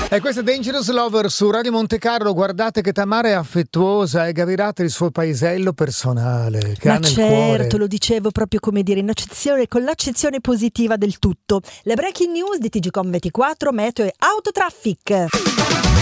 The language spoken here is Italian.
E questa è Dangerous Lover su Radio Monte Carlo. Guardate che Tamara è affettuosa e Gavirate il suo paesello personale che Ma ha nel certo, cuore. lo dicevo proprio come dire, in accezione, con l'accezione positiva del tutto. Le breaking news di TGCOM24, meteo e autotraffic.